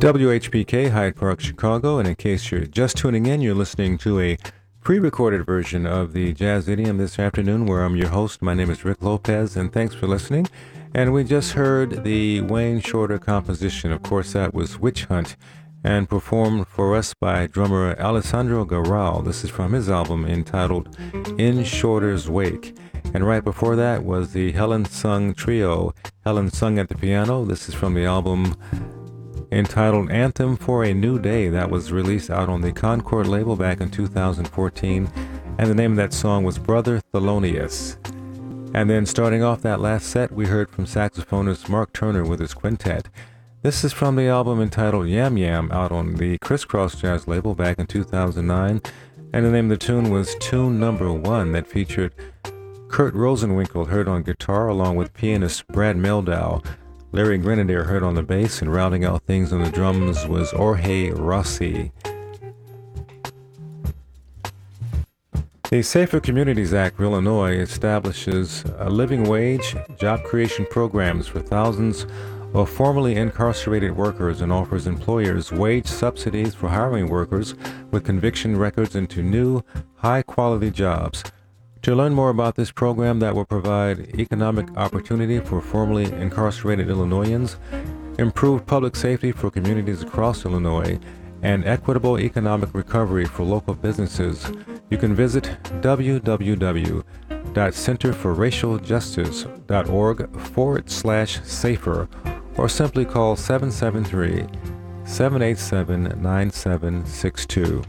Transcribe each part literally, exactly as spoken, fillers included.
W H P K, Hyde Park, Chicago, and in case you're just tuning in, you're listening to a pre-recorded version of the Jazz Idiom this afternoon, where I'm your host. My name is Rick Lopez, and thanks for listening. And we just heard the Wayne Shorter composition. Of course, that was Witch Hunt, and performed for us by drummer Alessandro Garral. This is from his album entitled In Shorter's Wake. And right before that was the Helen Sung Trio, Helen Sung at the piano. This is from the album entitled Anthem for a New Day. That was released out on the Concord label back in two thousand fourteen, and the name of that song was Brother Thelonious. And then starting off that last set, we heard from saxophonist Mark Turner with his quintet. This is from the album entitled Yam Yam, out on the Crisscross Jazz label back in two thousand nine, and the name of the tune was Tune Number One, that featured Kurt Rosenwinkel, heard on guitar, along with pianist Brad Meldau. Larry Grenadier heard on the bass, and rounding out things on the drums was Jorge Rossi. The Safer Communities Act for Illinois establishes a living wage, job creation programs for thousands of formerly incarcerated workers, and offers employers wage subsidies for hiring workers with conviction records into new, high-quality jobs. To learn more about this program that will provide economic opportunity for formerly incarcerated Illinoisans, improve public safety for communities across Illinois, and equitable economic recovery for local businesses, you can visit w w w dot center for racial justice dot org forward slash safer, or simply call seven seven three, seven eight seven, nine seven six two.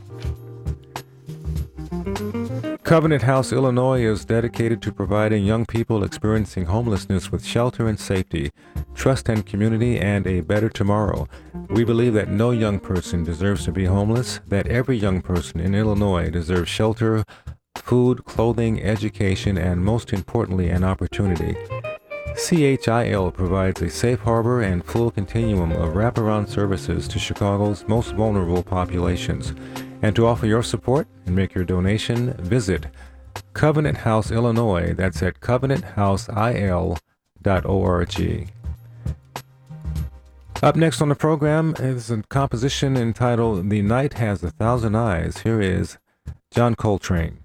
Covenant House, Illinois is dedicated to providing young people experiencing homelessness with shelter and safety, trust and community, and a better tomorrow. We believe that no young person deserves to be homeless, that every young person in Illinois deserves shelter, food, clothing, education, and most importantly, an opportunity. C H I L provides a safe harbor and full continuum of wraparound services to Chicago's most vulnerable populations. And to offer your support and make your donation, visit Covenant House, Illinois. That's at covenant house i l dot org. Up next on the program is a composition entitled The Night Has a Thousand Eyes. Here is John Coltrane.